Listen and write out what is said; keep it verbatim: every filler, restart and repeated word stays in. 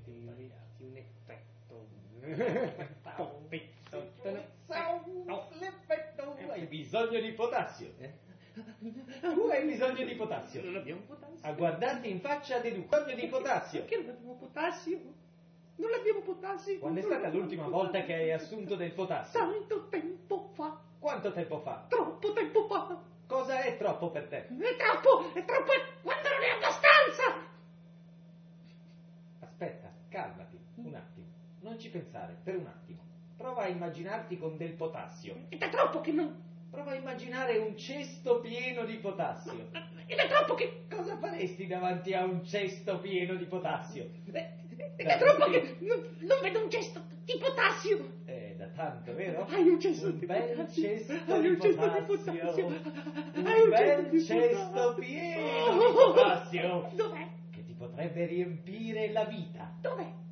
metti un effetto. L'effetto. L'effetto. Hai bisogno di potassio. Eh? Tu hai bisogno di potassio. Non abbiamo potassio. A guardarti in faccia hai bisogno di potassio. Perché non abbiamo potassio? Non abbiamo potassio. Quando è stata l'ultima volta che hai assunto del potassio? Tanto tempo fa. Quanto tempo fa? Troppo tempo fa. Cosa è troppo per te? È troppo, è troppo, quando non è abbastanza. Aspetta, calmati, un attimo. Non ci pensare, per un attimo. Prova a immaginarti con del potassio. Ed è troppo che non... Prova a immaginare un cesto pieno di potassio. Ed è troppo che... Cosa faresti davanti a un cesto pieno di potassio? Ed è troppo che non, non vedo un cesto di potassio. Eh, da tanto, vero? Hai un cesto un di bel potassio. cesto Hai di un cesto potassio. di potassio. Un Hai un bel cesto di cesto potassio. pieno di potassio. Dov'è? Che ti potrebbe riempire la vita. Dov'è?